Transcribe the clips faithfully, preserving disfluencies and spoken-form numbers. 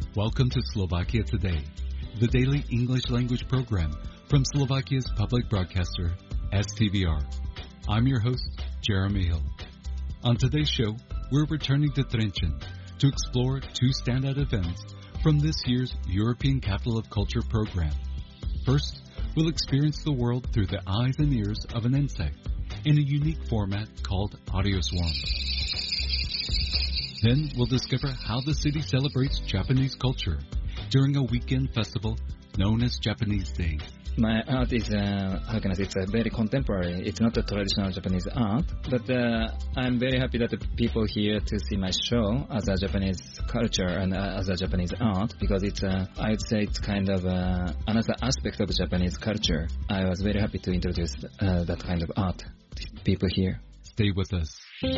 Welcome to Slovakia Today, the daily English language program from Slovakia's public broadcaster, S T V R. I'm your host, Jeremy Hill. On today's show, we're returning to Trenčín to explore two standout events from this year's European Capital of Culture program. First, we'll experience the world through the eyes and ears of an insect in a unique format called Audio Swarm. Then we'll discover how the city celebrates Japanese culture during a weekend festival known as Japanese Days. My art is, uh, how can I say, it's uh, very contemporary. It's not a traditional Japanese art, but uh, I'm very happy that the people here to see my show as a Japanese culture and uh, as a Japanese art, because it's, uh, I would say it's kind of uh, another aspect of Japanese culture. I was very happy to introduce uh, that kind of art to people here. Stay with us.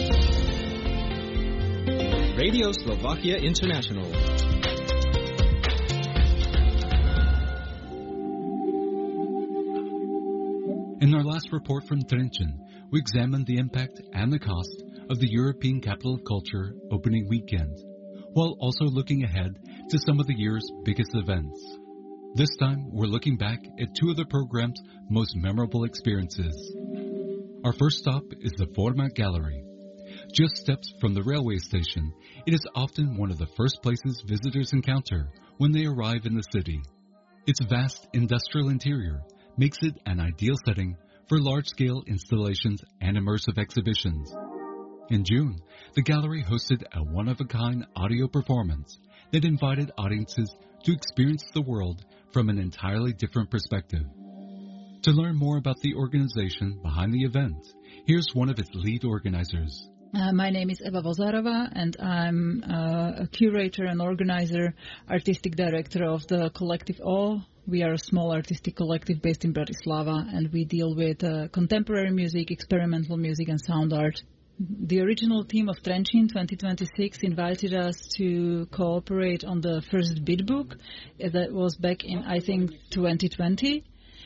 Radio Slovakia International. In our last report from Trenčín, we examined the impact and the cost of the European Capital of Culture opening weekend, while also looking ahead to some of the year's biggest events. This time, we're looking back at two of the program's most memorable experiences. Our first stop is the Format Gallery. Just steps from the railway station, it is often one of the first places visitors encounter when they arrive in the city. Its vast industrial interior makes it an ideal setting for large-scale installations and immersive exhibitions. In June, the gallery hosted a one-of-a-kind audio performance that invited audiences to experience the world from an entirely different perspective. To learn more about the organization behind the event, here's one of its lead organizers. Uh, my name is Eva Vozarova, and I'm uh, a curator and organizer, artistic director of the Collective O. We are a small artistic collective based in Bratislava, and we deal with uh, contemporary music, experimental music, and sound art. The original team of Trenčín twenty twenty-six invited us to cooperate on the first bid book. That was back in, I think, twenty twenty.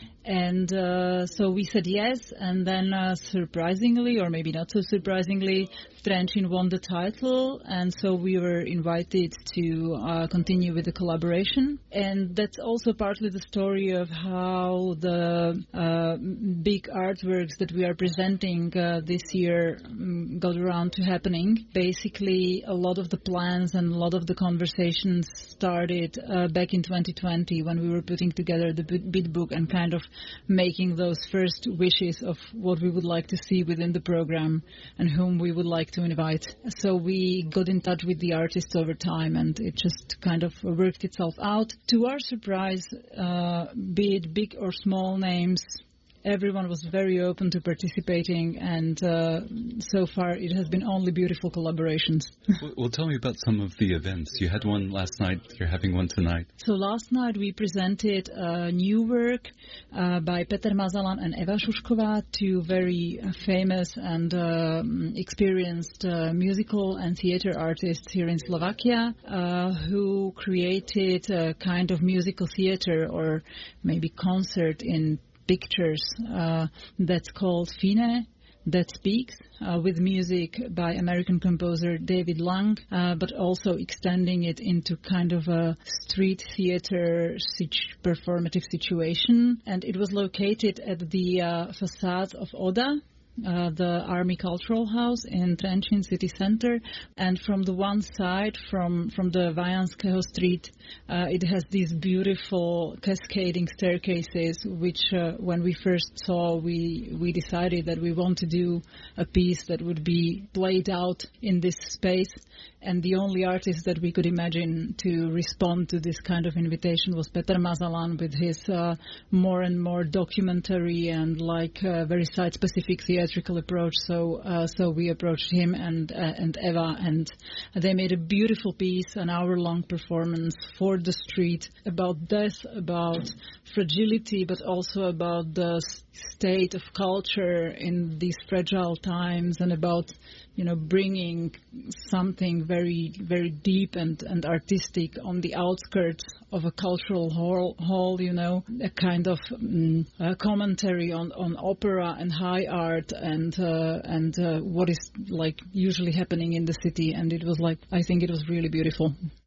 And uh, so we said yes, and then uh, surprisingly, or maybe not so surprisingly, Trenčín won the title, and so we were invited to uh, continue with the collaboration. And that's also partly the story of how the uh, big artworks that we are presenting uh, this year um, got around to happening. Basically, a lot of the plans and a lot of the conversations started uh, back in twenty twenty when we were putting together the bid book and kind of making those first wishes of what we would like to see within the program and whom we would like to invite. So we got in touch with the artists over time, and it just kind of worked itself out. To our surprise, uh, be it big or small names, everyone was very open to participating, and uh, so far it has been only beautiful collaborations. well, well, tell me about some of the events. You had one last night, you're having one tonight. So last night we presented a new work uh, by Peter Mazalan and Eva Šušková, two very uh, famous and uh, experienced uh, musical and theater artists here in Slovakia, uh, who created a kind of musical theater or maybe concert in pictures uh, that's called Fine, That Speaks, uh, with music by American composer David Lang, uh, but also extending it into kind of a street theater situ- performative situation. And it was located at the uh, facade of Oda, Uh, the Army Cultural House in Trenčín city center, and from the one side, from from the Vajanského street, uh, it has these beautiful cascading staircases, which uh, when we first saw, we we decided that we want to do a piece that would be played out in this space. And the only artist that we could imagine to respond to this kind of invitation was Peter Mazalan with his uh, more and more documentary and like uh, very site-specific theatrical approach. So, uh, so we approached him and uh, and Eva, and they made a beautiful piece, an hour-long performance for the street about death, about fragility, but also about the state of culture in these fragile times, and about, you know, bringing something very, very deep and, and artistic on the outskirts of a cultural hall, hall you know, a kind of um, a commentary on, on opera and high art and uh, and uh, what is like usually happening in the city. And it was like, I think it was really beautiful.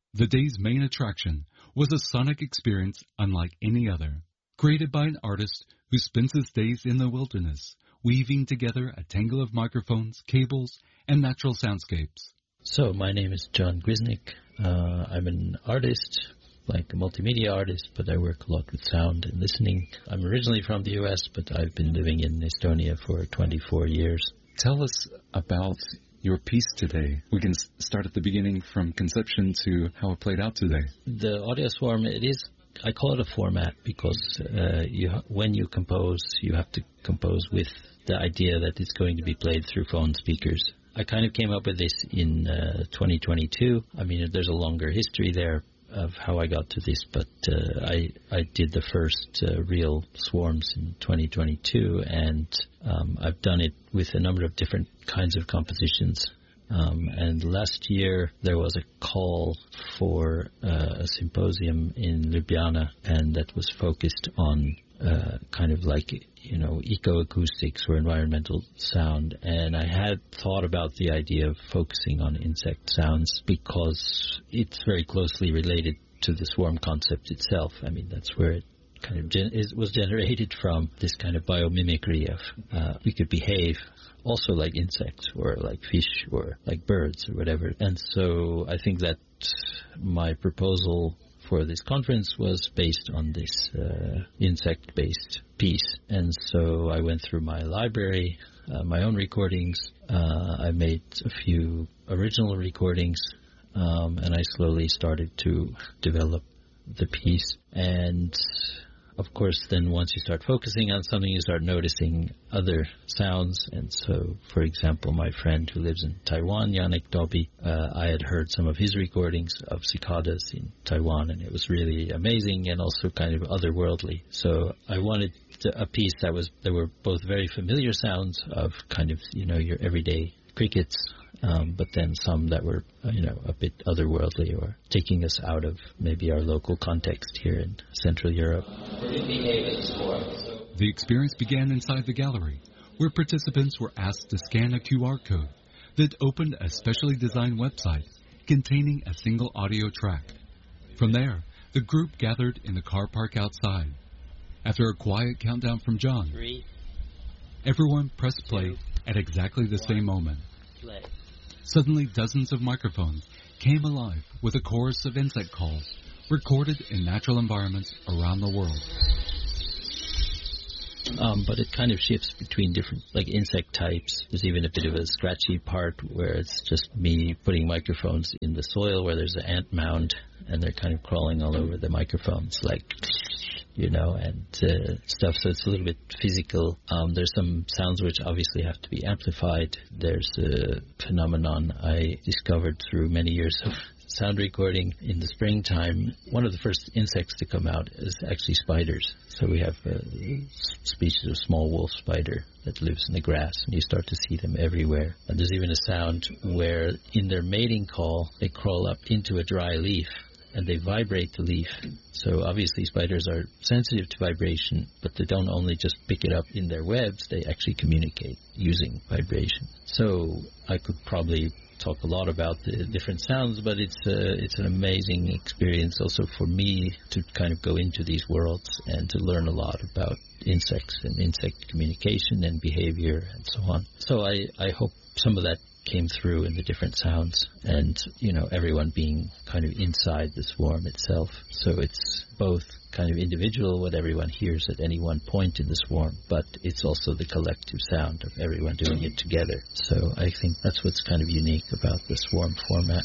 The day's main attraction was a sonic experience unlike any other, created by an artist who spends his days in the wilderness, weaving together a tangle of microphones, cables, and natural soundscapes. So, my name is John Grisnik. Uh, I'm an artist, like a multimedia artist, but I work a lot with sound and listening. I'm originally from the U S, but I've been living in Estonia for twenty-four years. Tell us about your piece today. We can start at the beginning from conception to how it played out today. The audio swarm, it is, I call it a format because uh, you, when you compose, you have to compose with the idea that it's going to be played through phone speakers. I kind of came up with this in uh, twenty twenty-two. I mean, there's a longer history there of how I got to this, but uh, I I did the first uh, real swarms in twenty twenty-two, and um, I've done it with a number of different kinds of compositions. Um, and last year there was a call for uh, a symposium in Ljubljana, and that was focused on uh, kind of like, you know, ecoacoustics or environmental sound. And I had thought about the idea of focusing on insect sounds because it's very closely related to the swarm concept itself. I mean, that's where it kind of gen- is, was generated from, this kind of biomimicry of uh, we could behave also like insects or like fish or like birds or whatever. And so I think that my proposal for this conference was based on this uh, insect-based piece. And so I went through my library, uh, my own recordings. Uh, I made a few original recordings, um, and I slowly started to develop the piece. And of course, then once you start focusing on something, you start noticing other sounds. And so, for example, my friend who lives in Taiwan, Yannick Dobby, uh, I had heard some of his recordings of cicadas in Taiwan, and it was really amazing and also kind of otherworldly. So I wanted a piece that was, there were both very familiar sounds of kind of, you know, your everyday crickets, Um, but then some that were, uh, you know, a bit otherworldly or taking us out of maybe our local context here in Central Europe. The experience began inside the gallery, where participants were asked to scan a Q R code that opened a specially designed website containing a single audio track. From there, the group gathered in the car park outside. After a quiet countdown from John, Three, everyone pressed play two, at exactly the one. same moment. play. Suddenly, dozens of microphones came alive with a chorus of insect calls recorded in natural environments around the world. Um, but it kind of shifts between different, like, insect types. There's even a bit of a scratchy part where it's just me putting microphones in the soil where there's an ant mound, and they're kind of crawling all over the microphones, like, you know, and uh, stuff. So it's a little bit physical. Um, there's some sounds which obviously have to be amplified. There's a phenomenon I discovered through many years of sound recording in the springtime. One of the first insects to come out is actually spiders. So we have a species of small wolf spider that lives in the grass, and you start to see them everywhere. And there's even a sound where in their mating call, they crawl up into a dry leaf and they vibrate the leaf. So obviously spiders are sensitive to vibration, but they don't only just pick it up in their webs, they actually communicate using vibration. So I could probably talk a lot about the different sounds, but it's a, it's an amazing experience also for me to kind of go into these worlds and to learn a lot about insects and insect communication and behavior and so on. So I, I hope some of that came through in the different sounds, and, you know, everyone being kind of inside the swarm itself. So it's both kind of individual, what everyone hears at any one point in the swarm, but it's also the collective sound of everyone doing it together. So I think that's what's kind of unique about the swarm format.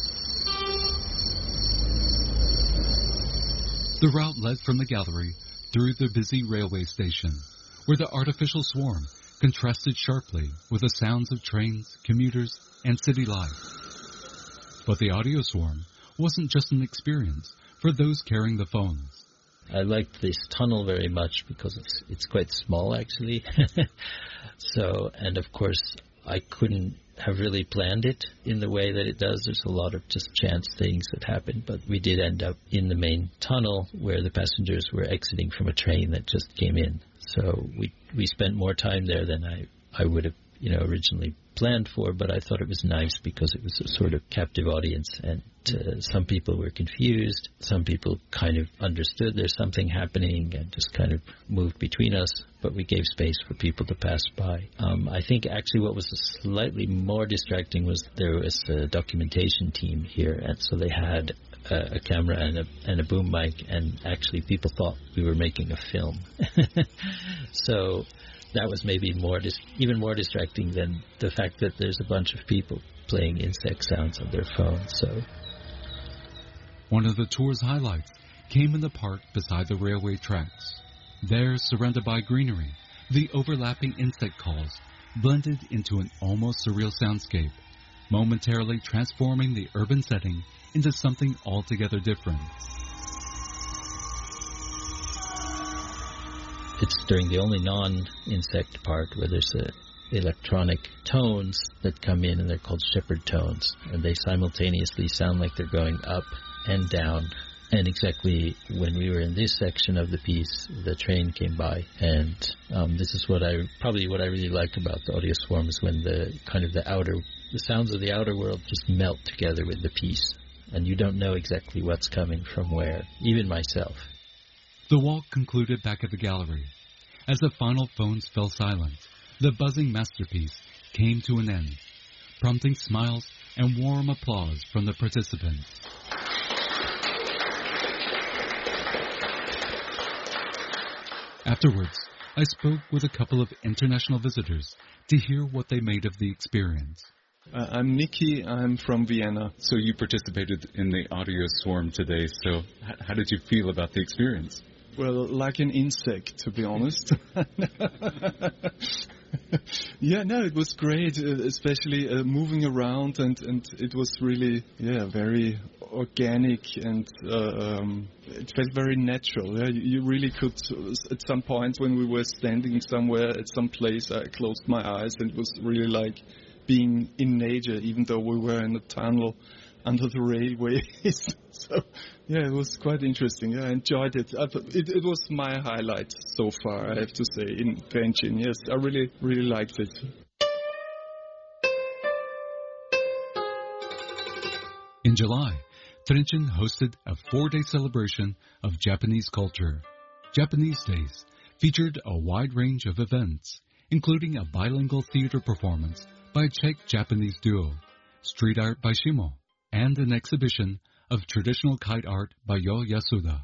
The route led from the gallery through the busy railway station, where the artificial swarm contrasted sharply with the sounds of trains, commuters, and city life. But the audio swarm wasn't just an experience for those carrying the phones. I liked this tunnel very much because it's it's quite small, actually. So, and of course, I couldn't have really planned it in the way that it does. There's a lot of just chance things that happen, but we did end up in the main tunnel where the passengers were exiting from a train that just came in. So we we spent more time there than I, I would have, you know, originally planned for, but I thought it was nice because it was a sort of captive audience, and uh, some people were confused, some people kind of understood there's something happening and just kind of moved between us, but we gave space for people to pass by. Um, I think actually what was slightly more distracting was there was a documentation team here, and so they had a, a camera and a, and a boom mic, and actually people thought we were making a film. So that was maybe more dis- even more distracting than the fact that there's a bunch of people playing insect sounds on their phones. So one of the tour's highlights came in the park beside the railway tracks. There, surrounded by greenery, the overlapping insect calls blended into an almost surreal soundscape, momentarily transforming the urban setting into something altogether different. It's during the only non-insect part where there's a electronic tones that come in, and they're called shepherd tones, and they simultaneously sound like they're going up and down. And exactly when we were in this section of the piece, the train came by, and um, this is what I probably what I really like about the audio swarm is when the kind of the outer, the sounds of the outer world just melt together with the piece, and you don't know exactly what's coming from where, even myself. The walk concluded back at the gallery. As the final phones fell silent, the buzzing masterpiece came to an end, prompting smiles and warm applause from the participants. Afterwards, I spoke with a couple of international visitors to hear what they made of the experience. Uh, I'm Nikki. I'm from Vienna. So you participated in the audio swarm today. So h- how did you feel about the experience? Well, like an insect, to be honest. Yeah, no, it was great, uh, especially uh, moving around, and, and it was really, yeah, very organic, and uh, um, it felt very natural. Yeah, you, you really could, at some point when we were standing somewhere at some place, I closed my eyes, and it was really like being in nature, even though we were in a tunnel under the railways. So, yeah, it was quite interesting. Yeah, I enjoyed it. I, it. It was my highlight so far, I have to say, in Trenčín. Yes, I really, really liked it. In July, Trenčín hosted a four-day celebration of Japanese culture. Japanese Days featured a wide range of events, including a bilingual theater performance by a Czech-Japanese duo, street art by Shimo, and an exhibition of traditional kite art by Yo Yasuda.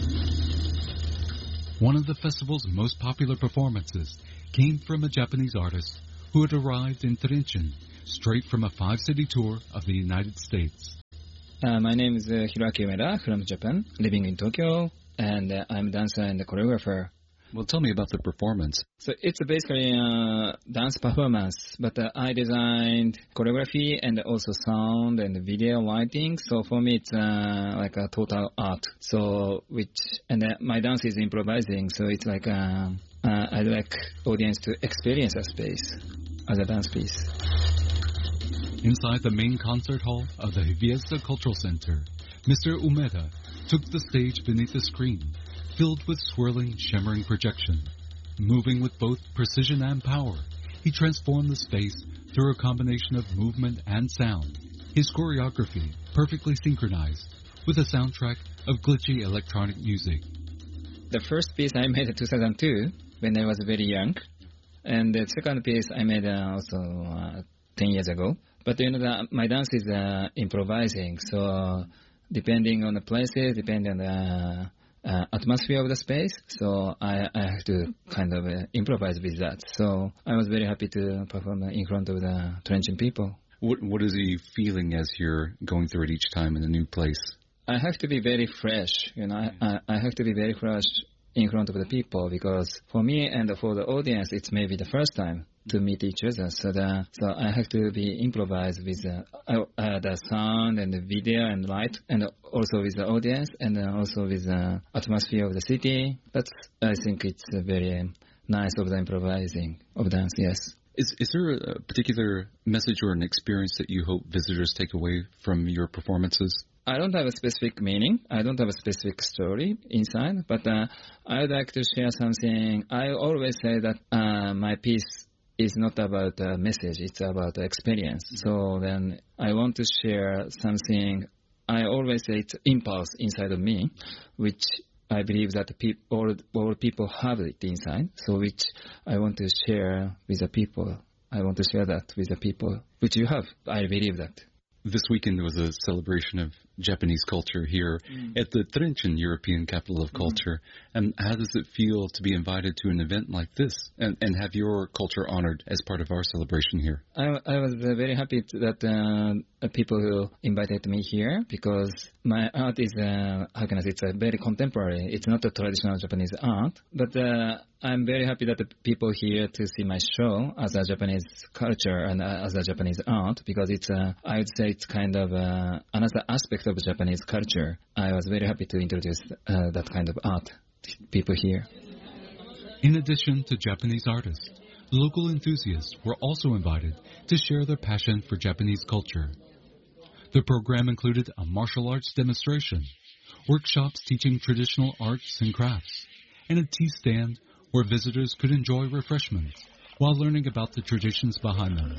One of the festival's most popular performances came from a Japanese artist who had arrived in Trenčín straight from a five-city tour of the United States. Uh, my name is uh, Hiroaki Umeda from Japan, living in Tokyo, and uh, I'm a dancer and a choreographer. Well, tell me about the performance. So it's basically a dance performance, but uh, I designed choreography and also sound and video lighting. So for me, it's uh, like a total art. So which and uh, my dance is improvising. So it's like uh, uh, I like audience to experience a space as a dance piece. Inside the main concert hall of the Hiviesa Cultural Center, Mister Umeda took the stage beneath the screen, filled with swirling, shimmering projection. Moving with both precision and power, he transformed the space through a combination of movement and sound. His choreography perfectly synchronized with a soundtrack of glitchy electronic music. The first piece I made in two thousand two when I was very young, and the second piece I made uh, also uh, ten years ago. But you know, the, my dance is uh, improvising, so depending on the places, depending on the Uh, atmosphere of the space, so I, I have to kind of uh, improvise with that. So I was very happy to perform in front of the Trenčín people. What What is he feeling as you're going through it each time in a new place? I have to be very fresh, you know, I, I, I have to be very fresh in front of the people, because for me and for the audience, it's maybe the first time to meet each other. So the, so I have to be improvised with uh, uh, the sound and the video and light, and also with the audience, and uh, also with the atmosphere of the city. That's, I think it's uh, very nice of the improvising of dance, yes. Is is there a particular message or an experience that you hope visitors take away from your performances? I don't have a specific meaning. I don't have a specific story inside, but uh, I would like to share something. I always say that uh, my piece is not about a message, it's about experience. So then I want to share something, I always say it's impulse inside of me, which I believe that pe- all, all people have it inside, so which I want to share with the people. I want to share that with the people, which you have. I believe that. This weekend was a celebration of Japanese culture here mm. at the Trinchen European Capital of Culture. Mm. And how does it feel to be invited to an event like this and, and have your culture honored as part of our celebration here? I, I was uh, very happy to, that uh, people who invited me here because my art is, uh, how can I say, it's a very contemporary. It's not a traditional Japanese art, but uh, I'm very happy that the people here to see my show as a Japanese culture and uh, as a Japanese art because it's, uh, I would say it's kind of uh, another aspect of Japanese culture. I was very happy to introduce uh, that kind of art to people here. In addition to Japanese artists, local enthusiasts were also invited to share their passion for Japanese culture. The program included a martial arts demonstration, workshops teaching traditional arts and crafts, and a tea stand where visitors could enjoy refreshments while learning about the traditions behind them.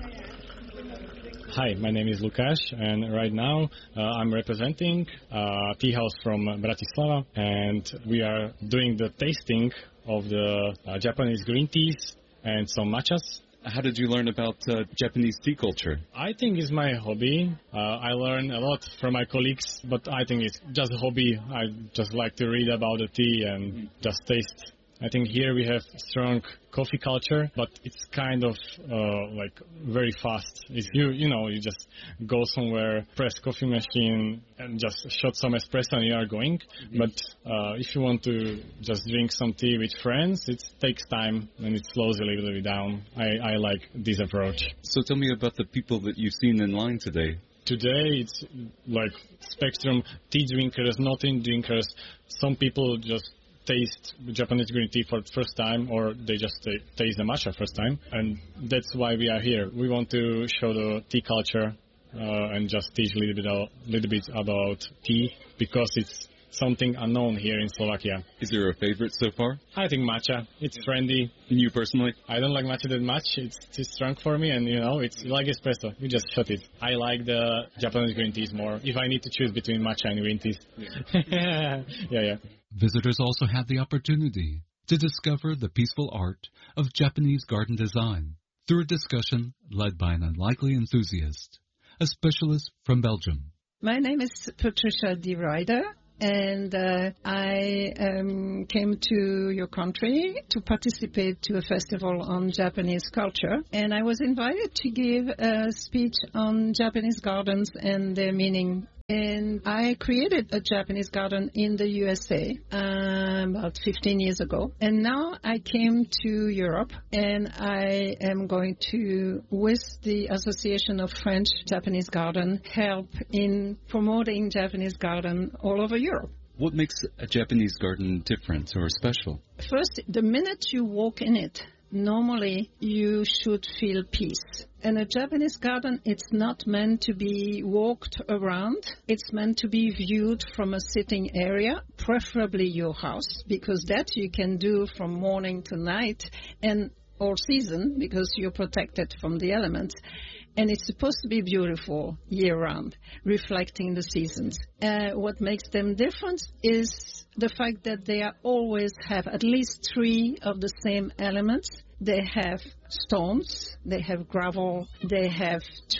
Hi, my name is Lukáš, and right now uh, I'm representing a tea house from Bratislava, and we are doing the tasting of the uh, Japanese green teas and some matchas. How did you learn about uh, Japanese tea culture? I think it's my hobby. Uh, I learn a lot from my colleagues, but I think it's just a hobby. I just like to read about the tea and just taste. I think here we have strong coffee culture, but it's kind of uh, like very fast. It's you, you know, you just go somewhere, press coffee machine, and just shot some espresso, and you are going. Mm-hmm. But uh, if you want to just drink some tea with friends, it takes time and it slows a little bit down. I, I like this approach. So tell me about the people that you've seen in line today. Today it's like spectrum tea drinkers, not tea drinkers. Some people just taste Japanese green tea for the first time, or they just t- taste the matcha first time, and that's why we are here. We want to show the tea culture uh, and just teach a little bit, a little bit about tea because it's something unknown here in Slovakia. Is there a favorite so far? I think matcha. It's trendy. And you personally? I don't like matcha that much. It's too strong for me, and you know, it's like espresso. You just shot it. I like the Japanese green teas more. If I need to choose between matcha and green teas. Yeah, yeah. yeah. Visitors also had the opportunity to discover the peaceful art of Japanese garden design through a discussion led by an unlikely enthusiast, a specialist from Belgium. My name is Patricia de Ryder, and uh, I um, came to your country to participate to a festival on Japanese culture, and I was invited to give a speech on Japanese gardens and their meaning. And I created a Japanese garden in the U S A uh, about fifteen years ago. And now I came to Europe, and I am going to, with the Association of French Japanese Garden, help in promoting Japanese garden all over Europe. What makes a Japanese garden different or special? First, the minute you walk in it, normally you should feel peace. And a Japanese garden, it's not meant to be walked around. It's meant to be viewed from a sitting area, preferably your house, because that you can do from morning to night and all season because you're protected from the elements. And it's supposed to be beautiful year-round, reflecting the seasons. Uh, what makes them different is the fact that they are always have at least three of the same elements. They have stones, they have gravel, they have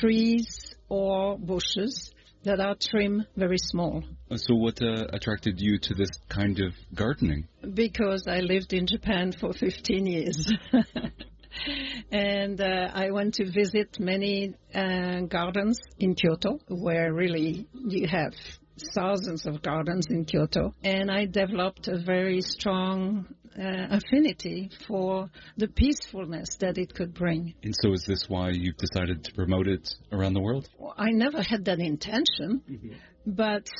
trees or bushes that are trimmed very small. So what uh, attracted you to this kind of gardening? Because I lived in Japan for fifteen years. And uh, I went to visit many uh, gardens in Kyoto, where really you have thousands of gardens in Kyoto. And I developed a very strong uh, affinity for the peacefulness that it could bring. And so is this why you've decided to promote it around the world? I never had that intention, mm-hmm. but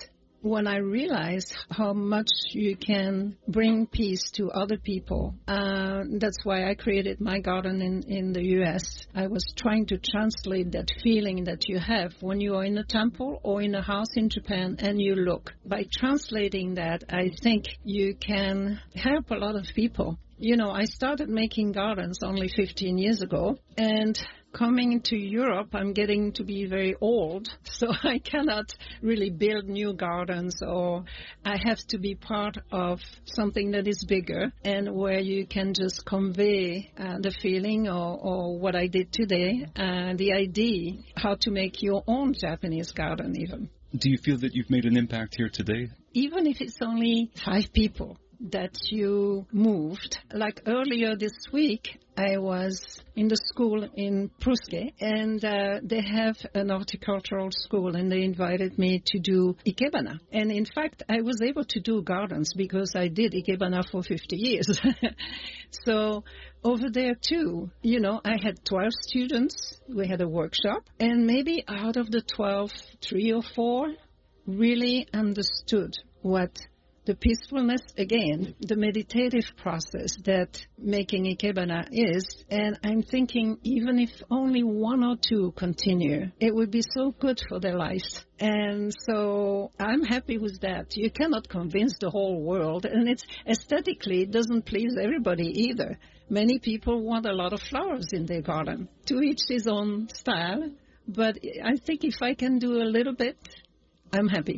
when I realized how much you can bring peace to other people, uh, that's why I created my garden in, in the U S. I was trying to translate that feeling that you have when you are in a temple or in a house in Japan and you look. By translating that, I think you can help a lot of people. You know, I started making gardens only fifteen years ago, and coming to Europe, I'm getting to be very old, so I cannot really build new gardens, or I have to be part of something that is bigger and where you can just convey uh, the feeling or, or what I did today, uh, the idea how to make your own Japanese garden even. Do you feel that you've made an impact here today? Even if it's only five people that you moved. Like earlier this week, I was in the school in Pruske, and uh, they have an horticultural school, and they invited me to do ikebana. And in fact, I was able to do gardens because I did ikebana for fifty years. So over there too, you know, I had twelve students. We had a workshop, and maybe out of the twelve, three or four really understood what the peacefulness, again, the meditative process that making ikebana is. And I'm thinking even if only one or two continue, it would be so good for their lives. And so I'm happy with that. You cannot convince the whole world. And it's aesthetically, it doesn't please everybody either. Many people want a lot of flowers in their garden. To each his own style. But I think if I can do a little bit, I'm happy.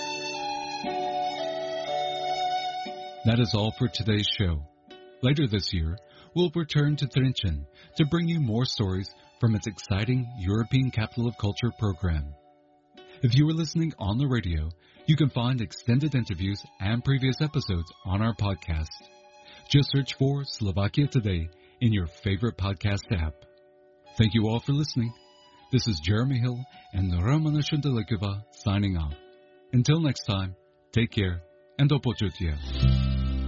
That is all for today's show. Later this year, we'll return to Trinchen to bring you more stories from its exciting European Capital of Culture program. If you are listening on the radio, you can find extended interviews and previous episodes on our podcast. Just search for Slovakia Today in your favorite podcast app. Thank you all for listening. This is Jeremy Hill and Ramana Shundalikova signing off. Until next time, take care and do počutia.